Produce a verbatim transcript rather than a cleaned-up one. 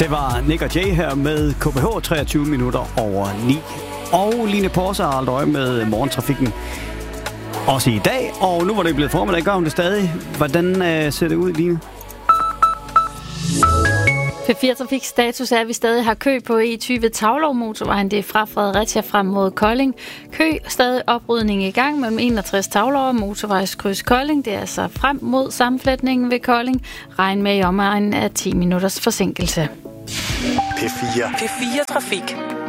Det var Nick og Jay her med K B H treogtyve minutter over ni. Og Line Porser har holdt øje med morgentrafikken også i dag. Og nu var det blevet formiddag, gør hun det stadig. Hvordan øh, ser det ud, Line? P fire Trafik status er, at vi stadig har kø på E tyve Taulov motorvejen. Det er fra Fredericia frem mod Kolding. Kø, stadig oprydning i gang mellem enogtres Taulov og motorvejskryds Kolding. Det er altså frem mod sammenflætningen ved Kolding. Regn med i omegnen af ti minutters forsinkelse. P fire. P fire Trafik.